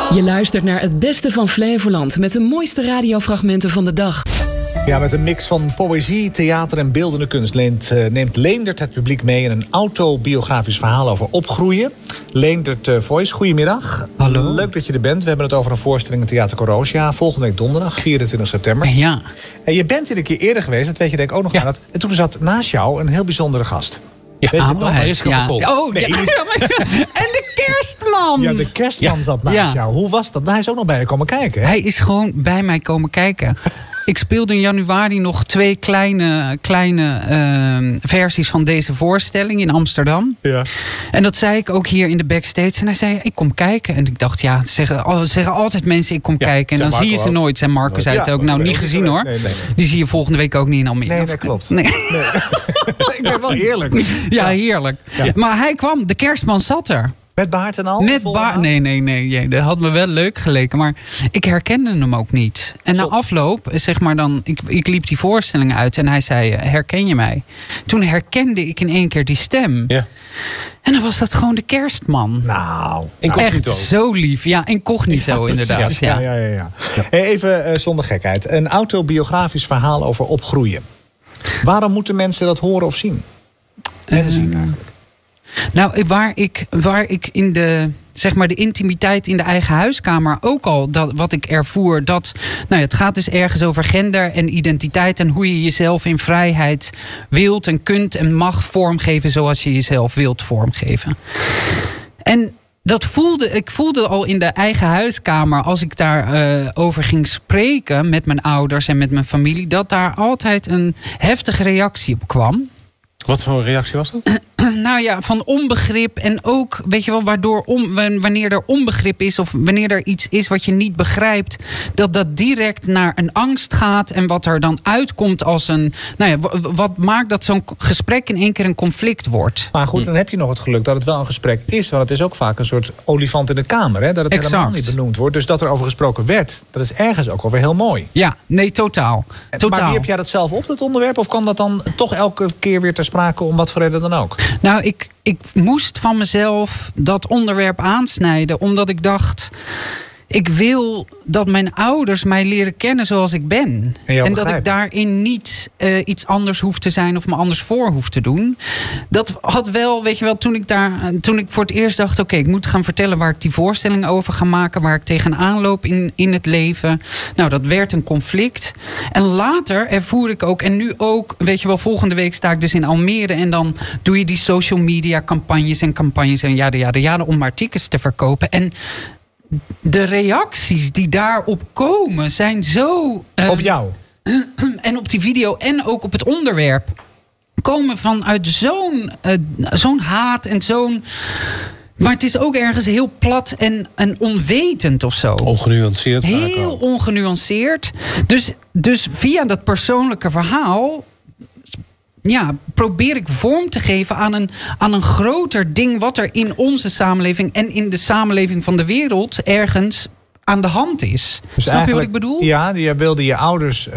Je luistert naar het beste van Flevoland met de mooiste radiofragmenten van de dag. Ja, met een mix van poëzie, theater en beeldende kunst neemt Leendert het publiek mee in een autobiografisch verhaal over opgroeien. Leendert Voice, goedemiddag. Hallo. Leuk dat je er bent. We hebben het over een voorstelling in Theater Corosia. Volgende week donderdag, 24 september. Ja. En je bent hier een keer eerder geweest, dat weet je denk ik ook nog. Ja. En toen zat naast jou een heel bijzondere gast. Ja, weet je het nog? hij is gekocht. Oh, nee, ja. En de kerstman. Ja, de kerstman zat naast jou. Hoe was dat? Nou, hij is ook nog bij je komen kijken. Hè? Hij is gewoon bij mij komen kijken. Ik speelde in januari nog 2 kleine versies van deze voorstelling in Amsterdam. Ja. En dat zei ik ook hier in de backstage. En hij zei, ik kom kijken. En ik dacht, ja, zeggen altijd mensen, ik kom kijken. En dan Marco zie je ze ook. nooit. En Marco zei het ook. Nou, niet gezien hoor. Nee. Die zie je volgende week ook niet in Almere. Nee, dat klopt. Nee. Ik ben wel eerlijk. Ja, heerlijk. Ja. Maar hij kwam, de kerstman zat er. Met baard en al? Nee. Dat had me wel leuk geleken. Maar ik herkende hem ook niet. En na afloop, zeg maar dan... Ik liep die voorstelling uit en hij zei... herken je mij? Toen herkende ik in één keer die stem. Ja. En dan was dat gewoon de kerstman. Nou, incognito. Echt zo lief. Ja, incognito inderdaad. Ja. Even zonder gekheid. Een autobiografisch verhaal over opgroeien. Waarom moeten mensen dat horen of zien? En zien eigenlijk. Nou, waar ik in de, zeg maar, de intimiteit in de eigen huiskamer ook al, wat ik ervoer, dat, nou ja, het gaat dus ergens over gender en identiteit en hoe je jezelf in vrijheid wilt en kunt en mag vormgeven zoals je jezelf wilt vormgeven. En ik voelde al in de eigen huiskamer, als ik daar over ging spreken met mijn ouders en met mijn familie, dat daar altijd een heftige reactie op kwam. Wat voor een reactie was dat? Nou ja, van onbegrip en ook, weet je wel, wanneer er onbegrip is of wanneer er iets is wat je niet begrijpt, dat direct naar een angst gaat en wat er dan uitkomt als een, nou ja, wat maakt dat zo'n gesprek in één keer een conflict wordt. Maar goed, dan heb je nog het geluk dat het wel een gesprek is, want het is ook vaak een soort olifant in de kamer, hè? Dat het helemaal niet benoemd wordt. Dus dat er over gesproken werd, dat is ergens ook alweer heel mooi. Ja, nee, totaal. Maar wie heb jij dat zelf op, dat onderwerp? Of kan dat dan toch elke keer weer ter sprake om wat voor reden dan ook? Nou, ik moest van mezelf dat onderwerp aansnijden, omdat ik dacht, ik wil dat mijn ouders mij leren kennen zoals ik ben. En dat ik daarin niet iets anders hoef te zijn of me anders voor hoef te doen. Dat had wel, weet je wel, toen ik voor het eerst dacht, oké, ik moet gaan vertellen waar ik die voorstelling over ga maken, waar ik tegenaan loop in het leven. Nou, dat werd een conflict. En later ervoer ik ook, en nu ook, weet je wel, volgende week sta ik dus in Almere en dan doe je die social media campagnes en jaren om maar tickets te verkopen. En de reacties die daarop komen zijn zo... op jou? En op die video en ook op het onderwerp. Komen vanuit zo'n haat en zo'n... Maar het is ook ergens heel plat en onwetend of zo. Ongenuanceerd. Heel ongenuanceerd. Dus via dat persoonlijke verhaal... Ja, probeer ik vorm te geven aan een groter ding wat er in onze samenleving en in de samenleving van de wereld ergens aan de hand is. Dus snap je wat ik bedoel? Ja, je wilde je ouders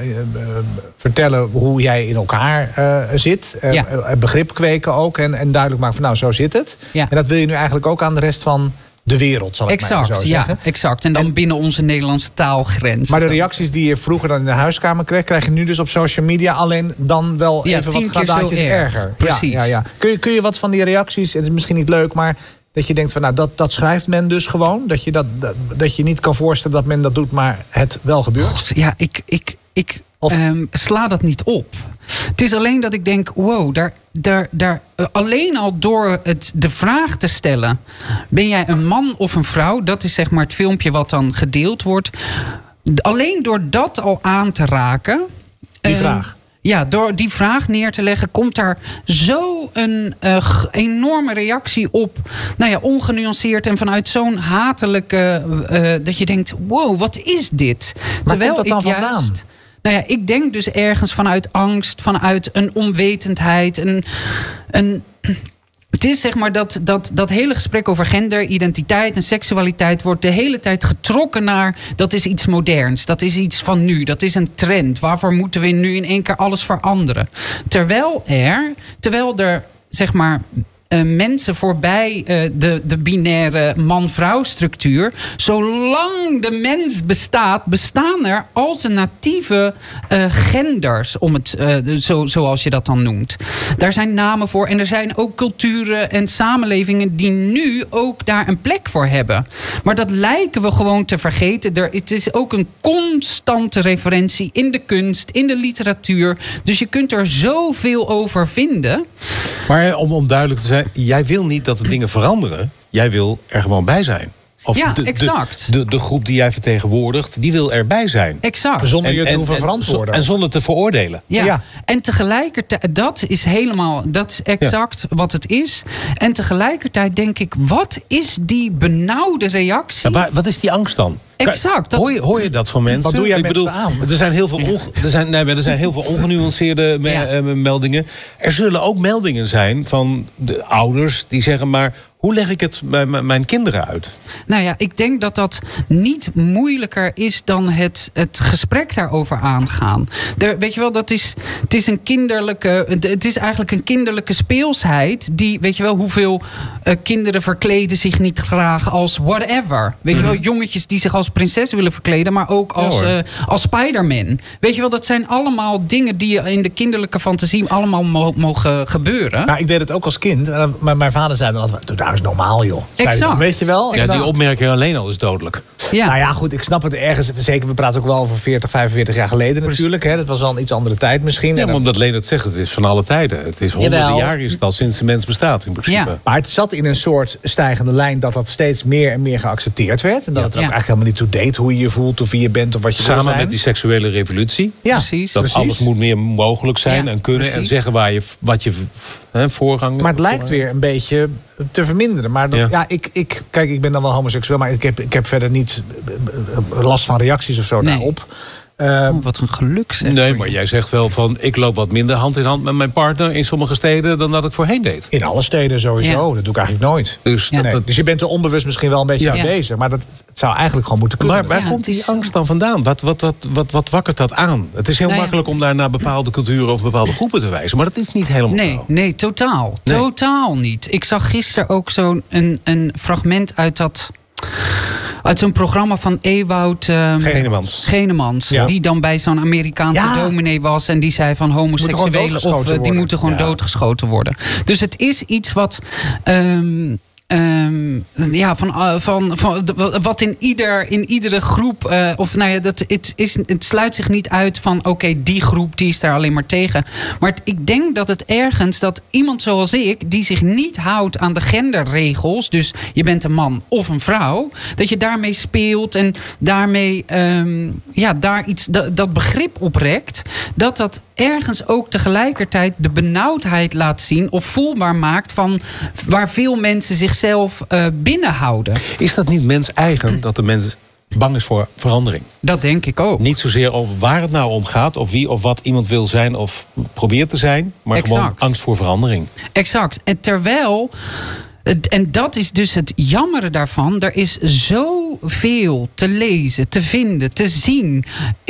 vertellen hoe jij in elkaar zit. Begrip kweken ook en duidelijk maken van nou, zo zit het. Ja. En dat wil je nu eigenlijk ook aan de rest van de wereld, zal ik maar zo zeggen. Ja, exact. En dan binnen onze Nederlandse taalgrens. Maar de reacties die je vroeger dan in de huiskamer kreeg, krijg je nu dus op social media, alleen dan wel even wat gradaatjes erger. Precies. Ja. Kun je wat van die reacties, het is misschien niet leuk, maar dat je denkt van nou, dat schrijft men dus gewoon. Dat je niet kan voorstellen dat men dat doet, maar het wel gebeurt? God, ja, ik sla dat niet op. Het is alleen dat ik denk, wow, alleen al door de vraag te stellen, ben jij een man of een vrouw? Dat is zeg maar het filmpje wat dan gedeeld wordt. Alleen door dat al aan te raken. Die vraag. Ja, door die vraag neer te leggen, komt daar zo een enorme reactie op. Nou ja, ongenuanceerd en vanuit zo'n hatelijke... dat je denkt, wow, wat is dit? Maar terwijl komt dat dan vandaan? Nou ja, ik denk dus ergens vanuit angst, vanuit een onwetendheid. Het is zeg maar dat hele gesprek over gender, identiteit en seksualiteit wordt de hele tijd getrokken naar, dat is iets moderns, dat is iets van nu, dat is een trend. Waarvoor moeten we nu in één keer alles veranderen? Terwijl er zeg maar mensen voorbij de binaire man-vrouw structuur. Zolang de mens bestaat, bestaan er alternatieve genders, zoals je dat dan noemt. Daar zijn namen voor en er zijn ook culturen en samenlevingen die nu ook daar een plek voor hebben. Maar dat lijken we gewoon te vergeten. Het is ook een constante referentie in de kunst, in de literatuur. Dus je kunt er zoveel over vinden. Maar om duidelijk te zijn, jij wil niet dat de dingen veranderen. Jij wil er gewoon bij zijn. Of exact. De groep die jij vertegenwoordigt, die wil erbij zijn. Exact. Zonder je te hoeven verantwoorden. En zonder te veroordelen. Ja. En tegelijkertijd, dat is exact wat het is. En tegelijkertijd denk ik, wat is die benauwde reactie? Ja, wat is die angst dan? Exact. Hoor je dat van mensen? Wat doe jij mensen aan? Er zijn heel veel ongenuanceerde meldingen. Er zullen ook meldingen zijn van de ouders die zeggen, maar hoe leg ik het bij mijn kinderen uit? Nou ja, ik denk dat dat niet moeilijker is dan het gesprek daarover aangaan. Weet je wel, het is eigenlijk een kinderlijke speelsheid. Die, weet je wel, hoeveel kinderen verkleden zich niet graag als whatever. Weet je wel, jongetjes die zich als prinses willen verkleden, maar ook als Spider-Man. Weet je wel, dat zijn allemaal dingen die in de kinderlijke fantasie allemaal mogen gebeuren. Nou, ik deed het ook als kind. Maar mijn vader zei dan altijd, doe nou eens normaal, joh. Exact. Weet je wel? Ja, die opmerking alleen al is dodelijk. Ja. Nou ja, goed, ik snap het ergens. Zeker, we praten ook wel over 40, 45 jaar geleden natuurlijk. Hè. Dat was al een iets andere tijd misschien. Ja, maar omdat Leen het zegt, het is van alle tijden. Het is honderden jaar is het al sinds de mens bestaat in principe. Ja. Maar het zat in een soort stijgende lijn dat steeds meer en meer geaccepteerd werd. En dat het er ook eigenlijk helemaal niet toe deed hoe je je voelt of wie je bent of wat je wil zijn. Samen met die seksuele revolutie. Ja, precies. Dat alles moet meer mogelijk zijn en kunnen. Precies. En zeggen wat je voorgang. Maar het lijkt weer een beetje te verminderen. Maar kijk, ik ben dan wel homoseksueel, maar ik heb verder niet last van reacties of zo daarop. Wat een geluk zeg. Nee, maar jij zegt wel van, ik loop wat minder hand in hand met mijn partner in sommige steden dan dat ik voorheen deed. In alle steden sowieso. Ja. Dat doe ik eigenlijk nooit. Dus, dus je bent er onbewust misschien wel een beetje mee bezig. Maar het zou eigenlijk gewoon moeten kunnen. Maar waar komt die angst dan vandaan? Wat wakkert dat aan? Het is heel makkelijk om daar naar bepaalde culturen of bepaalde groepen te wijzen. Maar dat is niet helemaal zo. Nee, totaal. Nee. Totaal niet. Ik zag gisteren ook zo'n een fragment uit zo'n programma van Ewout Genemans. Ja. Die dan bij zo'n Amerikaanse dominee was. En die zei van homoseksuelen die moeten gewoon doodgeschoten worden. Dus het is iets wat wat in iedere groep het sluit zich niet uit van die groep die is daar alleen maar tegen. Maar ik denk dat het ergens dat iemand zoals ik die zich niet houdt aan de genderregels, dus je bent een man of een vrouw, dat je daarmee speelt en daarmee daar iets dat begrip oprekt, dat ergens ook tegelijkertijd de benauwdheid laat zien of voelbaar maakt van waar veel mensen zichzelf binnenhouden. Is dat niet mens eigen dat de mens bang is voor verandering? Dat denk ik ook. Niet zozeer over waar het nou om gaat of wie of wat iemand wil zijn of probeert te zijn, maar gewoon angst voor verandering. Exact. En terwijl en dat is dus het jammere daarvan. Er is zoveel te lezen, te vinden, te zien.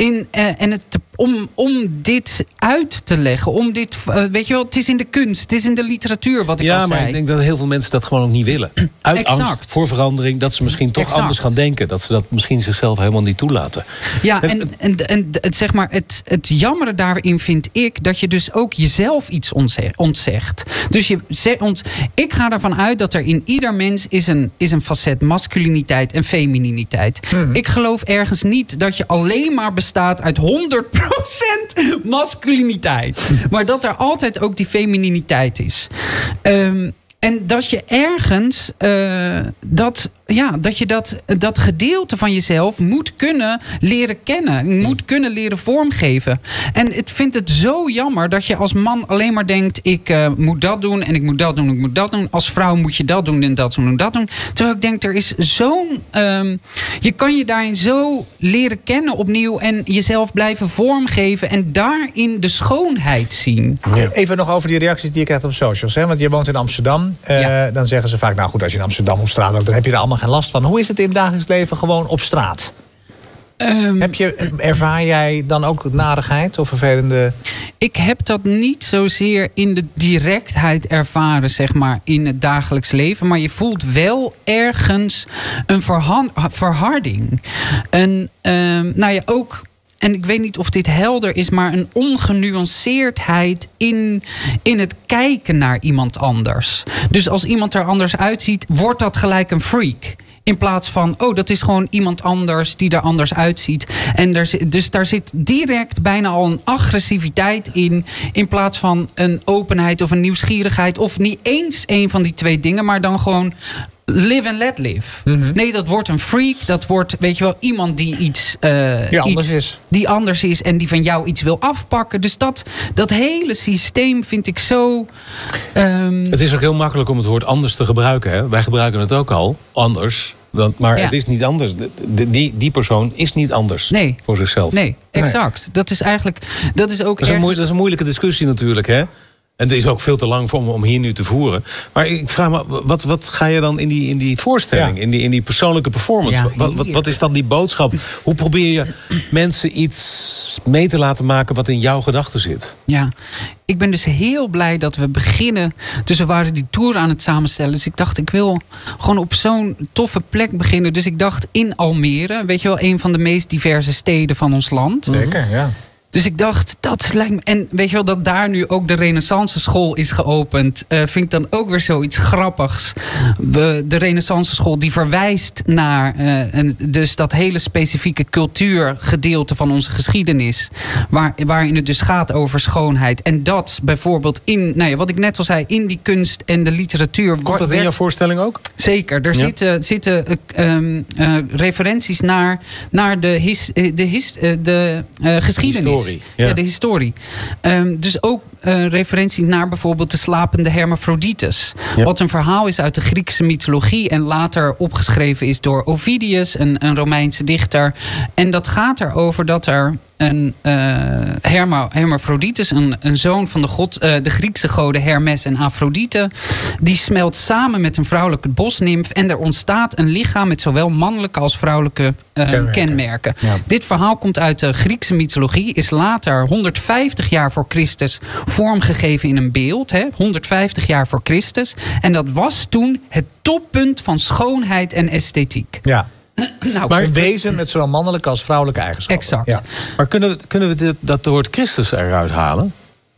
Om dit uit te leggen. Om dit, weet je wel, het is in de kunst, het is in de literatuur wat ik al zei. Ja, maar ik denk dat heel veel mensen dat gewoon ook niet willen. Uit angst voor verandering, dat ze misschien toch anders gaan denken. Dat ze dat misschien zichzelf helemaal niet toelaten. Ja, zeg maar, het jammere daarin vind ik dat je dus ook jezelf iets ontzegt. Dus ik ga ervan uit dat er in ieder mens is een facet masculiniteit en femininiteit. Ik geloof ergens niet dat je alleen maar bestaat uit 100% masculiniteit. Maar dat er altijd ook die femininiteit is. En dat je ergens dat je dat gedeelte van jezelf moet kunnen leren kennen. Moet kunnen leren vormgeven. En ik vind het zo jammer dat je als man alleen maar denkt, ik moet dat doen en ik moet dat doen, ik moet dat doen. Als vrouw moet je dat doen en dat doen en dat doen. Terwijl ik denk, er is zo'n je kan je daarin zo leren kennen opnieuw en jezelf blijven vormgeven en daarin de schoonheid zien. Ja. Even nog over die reacties die je krijgt op socials. Hè? Want je woont in Amsterdam. Dan zeggen ze vaak, nou goed, als je in Amsterdam op straat loopt, dan heb je er allemaal geen last van. Hoe is het in het dagelijks leven gewoon op straat? Ervaar jij dan ook narigheid of vervelende... Ik heb dat niet zozeer in de directheid ervaren, zeg maar, in het dagelijks leven. Maar je voelt wel ergens een verharding. Ook... En ik weet niet of dit helder is, maar een ongenuanceerdheid in het kijken naar iemand anders. Dus als iemand er anders uitziet, wordt dat gelijk een freak. In plaats van, dat is gewoon iemand anders die er anders uitziet. En daar zit direct bijna al een agressiviteit in plaats van een openheid of een nieuwsgierigheid. Of niet eens een van die twee dingen, maar dan gewoon... live and let live. Mm-hmm. Nee, dat wordt een freak. Dat wordt, weet je wel, iemand die die anders is en die van jou iets wil afpakken. Dus dat hele systeem vind ik zo... Het is ook heel makkelijk om het woord anders te gebruiken. Hè? Wij gebruiken het ook al, anders. Maar het is niet anders. Die persoon is niet anders voor zichzelf. Nee, exact. Nee. Dat is eigenlijk... Dat is ook dat is een moeilijke discussie natuurlijk, hè? En dat is ook veel te lang voor om hier nu te voeren. Maar ik vraag me, wat ga je dan in die voorstelling, in die persoonlijke performance? Wat is dan die boodschap? Hoe probeer je mensen iets mee te laten maken wat in jouw gedachten zit? Ja, ik ben dus heel blij dat we beginnen. Dus we waren die tour aan het samenstellen. Dus ik dacht, ik wil gewoon op zo'n toffe plek beginnen. Dus ik dacht in Almere, weet je wel, een van de meest diverse steden van ons land. Zeker, ja. Dus ik dacht, dat lijkt me... En weet je wel, dat daar nu ook de Renaissance School is geopend... vind ik dan ook weer zoiets grappigs. De Renaissance School die verwijst naar... dus dat hele specifieke cultuurgedeelte van onze geschiedenis... waarin het dus gaat over schoonheid. En dat bijvoorbeeld in... wat ik net al zei, in die kunst en de literatuur... Komt dat in jouw voorstelling ook? Zeker. Er zitten referenties naar de geschiedenis. Ja, de historie. Dus ook referentie naar bijvoorbeeld de slapende Hermafroditus. Ja. Wat een verhaal is uit de Griekse mythologie... en later opgeschreven is door Ovidius, een Romeinse dichter. En dat gaat erover dat er een Hermafroditus, een zoon van de Griekse goden Hermes en Afrodite... die smelt samen met een vrouwelijke bosnimf... en er ontstaat een lichaam met zowel mannelijke als vrouwelijke kenmerken. Ja. Dit verhaal komt uit de Griekse mythologie... is later 150 jaar voor Christus vormgegeven in een beeld. 150 jaar voor Christus. En dat was toen het toppunt van schoonheid en esthetiek. Ja. Maar een wezen met zowel mannelijke als vrouwelijke eigenschappen. Exact. Ja. Maar kunnen we dat woord Christus eruit halen?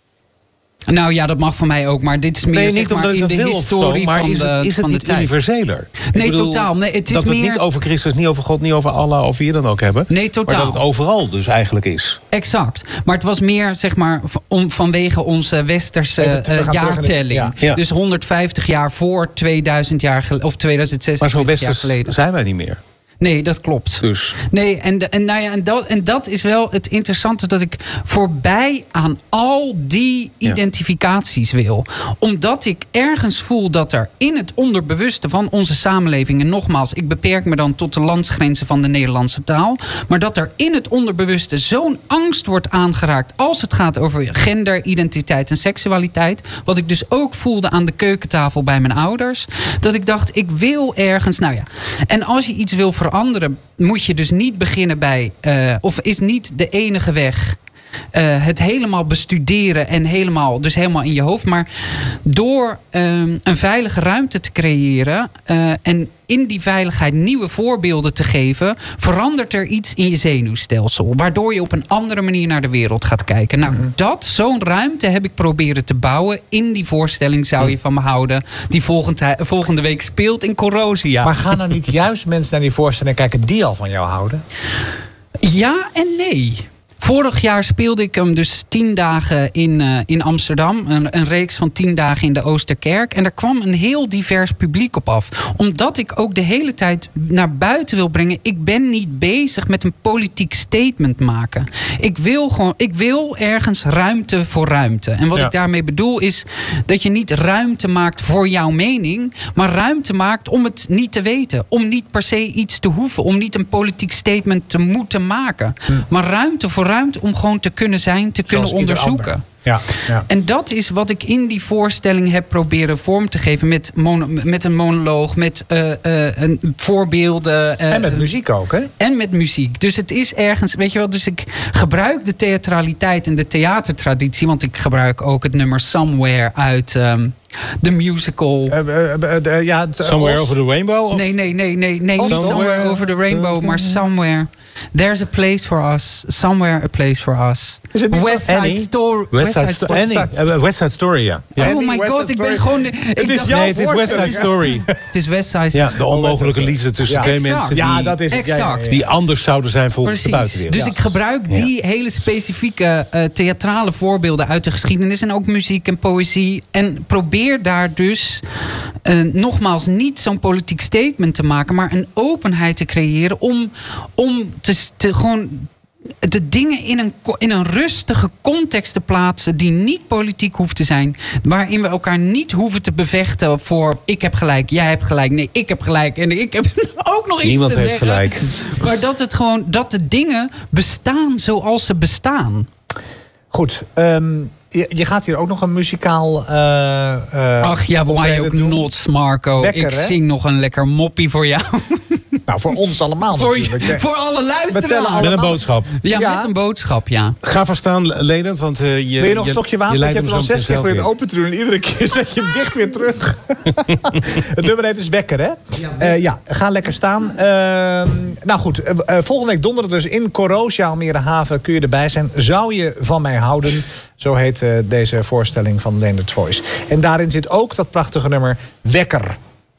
Nou ja, dat mag van mij ook, maar dit is meer niet omdat ik dat wil historie maar is het niet universeler? Nee, totaal. Nee, het is dat we het niet over Christus, niet over God, niet over Allah of wie je dan ook hebben. Nee, totaal. Maar dat het overal dus eigenlijk is. Exact. Maar het was meer, zeg maar, vanwege onze westerse jaartelling. Ja. Dus 150 jaar voor 2000 jaar geleden, of 2006 maar zo westers zijn wij niet meer. Nee, dat klopt. Dus. Nee, en dat is wel het interessante, dat ik voorbij aan al die identificaties wil. Omdat ik ergens voel dat er in het onderbewuste van onze samenleving, en nogmaals, ik beperk me dan tot de landsgrenzen van de Nederlandse taal, maar dat er in het onderbewuste zo'n angst wordt aangeraakt als het gaat over gender, identiteit en seksualiteit. Wat ik dus ook voelde aan de keukentafel bij mijn ouders. Dat ik dacht, ik wil ergens, en als je iets wil veranderen, moet je dus niet beginnen bij... of is niet de enige weg... het helemaal bestuderen en helemaal in je hoofd. Maar door een veilige ruimte te creëren... en in die veiligheid nieuwe voorbeelden te geven... verandert er iets in je zenuwstelsel. Waardoor je op een andere manier naar de wereld gaat kijken. Nou, zo'n ruimte heb ik proberen te bouwen. In die voorstelling zou je van me houden. Die volgende week speelt in Corrosia. Maar gaan er niet juist mensen naar die voorstelling kijken... die al van jou houden? Ja en nee. Vorig jaar speelde ik hem dus 10 dagen in Amsterdam. Een reeks van 10 dagen in de Oosterkerk. En daar kwam een heel divers publiek op af. Omdat ik ook de hele tijd naar buiten wil brengen. Ik ben niet bezig met een politiek statement maken. Ik wil ergens ruimte voor ruimte. En wat ik daarmee bedoel is dat je niet ruimte maakt voor jouw mening. Maar ruimte maakt om het niet te weten. Om niet per se iets te hoeven. Om niet een politiek statement te moeten maken. Maar ruimte voor ruimte om gewoon te kunnen zijn, te kunnen onderzoeken. Ja, ja. En dat is wat ik in die voorstelling heb proberen vorm te geven. Met een monoloog, met voorbeelden. En met muziek ook, hè? En met muziek. Dus het is ergens, weet je wel. Dus ik gebruik de theatraliteit en de theatertraditie. Want ik gebruik ook het nummer Somewhere uit de musical. Somewhere Over the Rainbow? Of? Nee, niet Somewhere Over the Rainbow, maar Somewhere. There's a place for us. Somewhere a place for us. West Side Story. West Side Story, ja. Oh my god, ik ben gewoon... Het is West Side Story. Het is West Side Story. Ja, de onmogelijke liefde tussen twee mensen die anders zouden zijn volgens de buitenwereld. Dus ik gebruik die hele specifieke theatrale voorbeelden uit de geschiedenis. En ook muziek en poëzie. En probeer daar dus nogmaals niet zo'n politiek statement te maken. Maar een openheid te creëren om te gewoon de dingen in een rustige context te plaatsen die niet politiek hoeft te zijn. Waarin we elkaar niet hoeven te bevechten voor ik heb gelijk, jij hebt gelijk, nee, ik heb gelijk en ik heb ook nog iets Niemand te heeft zeggen. gelijk. Maar dat de dingen bestaan zoals ze bestaan. Goed, je gaat hier ook nog een muzikaal... Ach ja, why ook not, Marco. Wekker, ik zing nog een lekker moppie voor jou. Nou, voor ons allemaal natuurlijk. Voor alle luisteraars. Met een boodschap. Ja, met een boodschap, ja. Ga verstaan, Leendert, want wil je nog een slokje water? Je hebt er al 6 keer voor je open te doen. En iedere keer zet je hem dicht weer terug. Het nummer heet dus Wekker, hè? Ga lekker staan. Nou goed, volgende week donderdag dus in Corrosia, Almere Haven, kun je erbij zijn. Zou je van mij houden? Zo heet deze voorstelling van Leendert's Voice. En daarin zit ook dat prachtige nummer Wekker.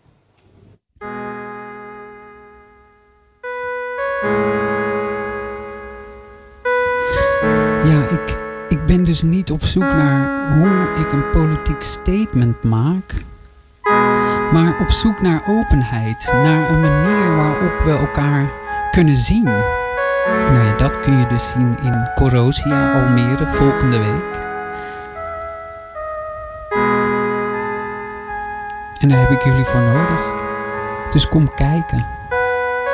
Ja, ik ben dus niet op zoek naar hoe ik een politiek statement maak. Maar op zoek naar openheid. Naar een manier waarop we elkaar kunnen zien. Nou ja, dat kun je dus zien in Corrosia, Almere, volgende week. En daar heb ik jullie voor nodig. Dus kom kijken.